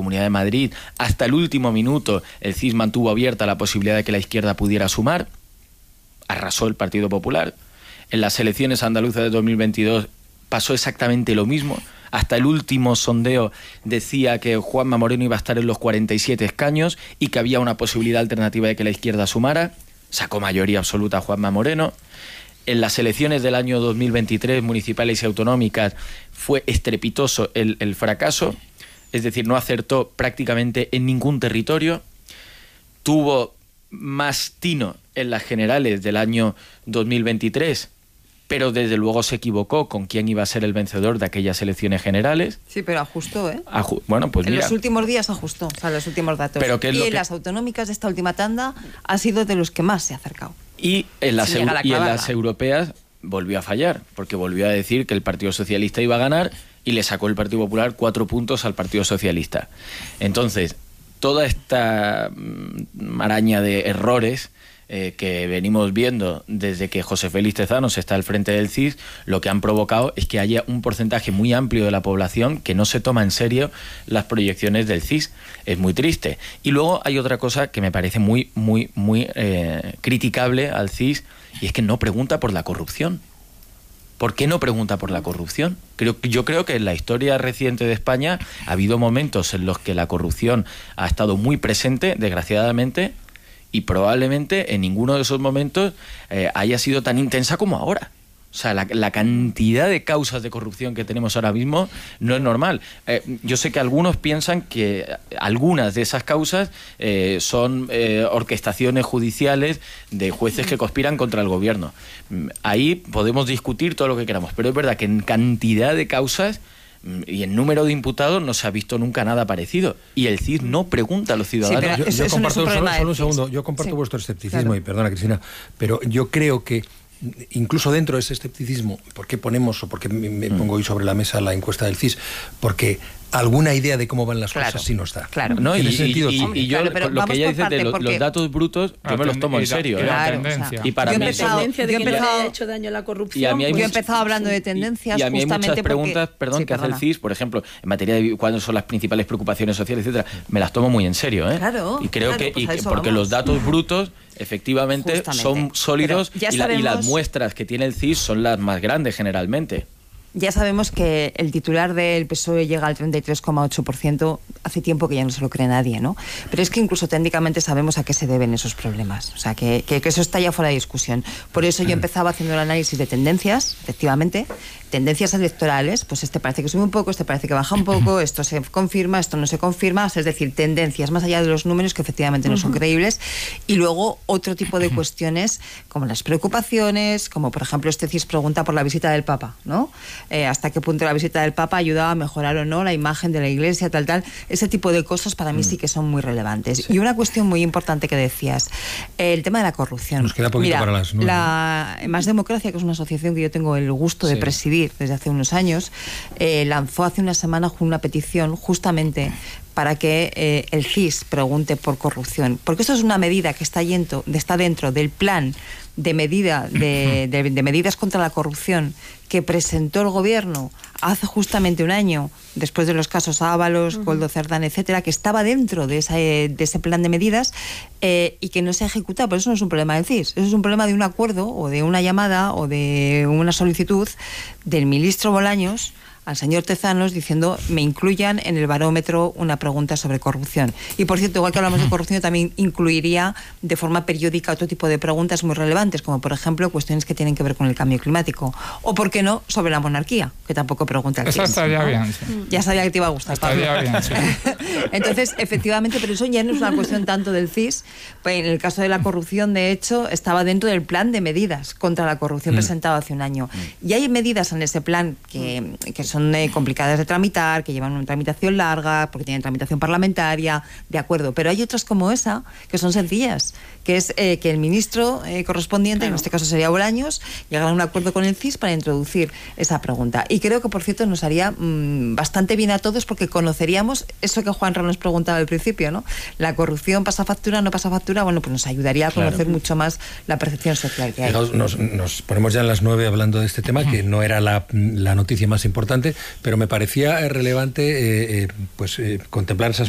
Comunidad de Madrid, hasta el último minuto el CIS mantuvo abierta la posibilidad de que la izquierda pudiera sumar, arrasó el Partido Popular. En las elecciones andaluzas de 2022 pasó exactamente lo mismo. Hasta el último sondeo decía que Juanma Moreno iba a estar en los 47 escaños y que había una posibilidad alternativa de que la izquierda sumara. Sacó mayoría absoluta Juanma Moreno. En las elecciones del año 2023, municipales y autonómicas, fue estrepitoso el fracaso. Es decir, no acertó prácticamente en ningún territorio. Tuvo más tino en las generales del año 2023, pero desde luego se equivocó con quién iba a ser el vencedor de aquellas elecciones generales. Sí, pero ajustó, ¿eh? Bueno, pues en mira, los últimos días ajustó, o sea, los últimos datos. Pero ¿qué es y lo en que... las autonómicas de esta última tanda ha sido de los que más se ha acercado. Y en las europeas volvió a fallar, porque volvió a decir que el Partido Socialista iba a ganar y le sacó el Partido Popular 4 puntos al Partido Socialista. Entonces, toda esta maraña de errores que venimos viendo desde que José Félix Tezanos está al frente del CIS, lo que han provocado es que haya un porcentaje muy amplio de la población que no se toma en serio las proyecciones del CIS. Es muy triste. Y luego hay otra cosa que me parece muy criticable al CIS, y es que no pregunta por la corrupción. ¿Por qué no pregunta por la corrupción? Yo creo que en la historia reciente de España ha habido momentos en los que la corrupción ha estado muy presente, desgraciadamente, y probablemente en ninguno de esos momentos haya sido tan intensa como ahora. O sea, la cantidad de causas de corrupción que tenemos ahora mismo no es normal. Yo sé que algunos piensan que algunas de esas causas son orquestaciones judiciales de jueces que conspiran contra el gobierno. Ahí podemos discutir todo lo que queramos, pero es verdad que en cantidad de causas y en número de imputados no se ha visto nunca nada parecido. Y el CIS no pregunta a los ciudadanos. Sí, yo comparto, solo un segundo, yo comparto vuestro escepticismo, claro. Y perdona, Cristina, pero yo creo que incluso dentro de ese escepticismo, ¿por qué ponemos o por qué me pongo hoy sobre la mesa la encuesta del CIS? Porque alguna idea de cómo van las cosas sí nos da. Claro. No, en ese sentido, sí. Y yo, claro, lo que ella dice de los datos brutos, yo me los tomo en serio. Claro, y para mí tendencia de que le haya hecho daño a la corrupción. Y a mí hay yo he empezado hablando de tendencias. Y a mí hay muchas preguntas, porque... que hace el CIS, por ejemplo, en materia de cuáles son las principales preocupaciones sociales, etcétera, me las tomo muy en serio, ¿eh? Claro. Y creo claro, que porque los datos brutos efectivamente son sólidos y las muestras que tiene el CIS son las más grandes generalmente. Ya sabemos que el titular del PSOE llega al 33,8%, hace tiempo que ya no se lo cree nadie, ¿no? Pero es que incluso técnicamente sabemos a qué se deben esos problemas, o sea, que eso está ya fuera de discusión. Por eso yo empezaba haciendo el análisis de tendencias, efectivamente, tendencias electorales, pues este parece que sube un poco, este parece que baja un poco, esto se confirma, esto no se confirma, es decir, tendencias más allá de los números que efectivamente no son creíbles, y luego otro tipo de cuestiones como las preocupaciones, como por ejemplo este CIS pregunta por la visita del Papa, ¿no? Hasta qué punto la visita del Papa ayudaba a mejorar o no la imagen de la Iglesia, tal, ese tipo de cosas para mí sí que son muy relevantes. Sí. Y una cuestión muy importante que decías, el tema de la corrupción. Nos queda poquito para las 9. La Más Democracia, que es una asociación que yo tengo el gusto de presidir desde hace unos años, lanzó hace una semana una petición justamente para que el CIS pregunte por corrupción, porque esto es una medida que está dentro del plan de medidas contra la corrupción que presentó el gobierno hace justamente un año, después de los casos Ábalos, Koldo Cerdán, etcétera, que estaba dentro de ese plan de medidas y que no se ha ejecutado. Pero eso no es un problema del CIS, eso es un problema de un acuerdo o de una llamada o de una solicitud del ministro Bolaños al señor Tezanos diciendo me incluyan en el barómetro una pregunta sobre corrupción. Y por cierto, igual que hablamos de corrupción, también incluiría de forma periódica otro tipo de preguntas muy relevantes, como por ejemplo cuestiones que tienen que ver con el cambio climático. O, ¿por qué no?, sobre la monarquía, que tampoco pregunta el CIS. Eso estaría bien, sí. Ya sabía que te iba a gustar, Pablo. Estaría bien, sí. Entonces, efectivamente, pero eso ya no es una cuestión tanto del CIS. Pues en el caso de la corrupción, de hecho, estaba dentro del plan de medidas contra la corrupción presentado hace un año. Y hay medidas en ese plan que son complicadas de tramitar, que llevan una tramitación larga, porque tienen tramitación parlamentaria, de acuerdo. Pero hay otras como esa, que son sencillas, que es que el ministro correspondiente, en este caso sería Bolaños, llegara a un acuerdo con el CIS para introducir esa pregunta. Y creo que, por cierto, nos haría bastante bien a todos, porque conoceríamos eso que Juanra nos preguntaba al principio, ¿no? La corrupción, ¿pasa factura, no pasa factura? Bueno, pues nos ayudaría a conocer mucho más la percepción social que hay. Nos ponemos ya en las 9 hablando de este tema, que no era la noticia más importante, pero me parecía relevante contemplar esas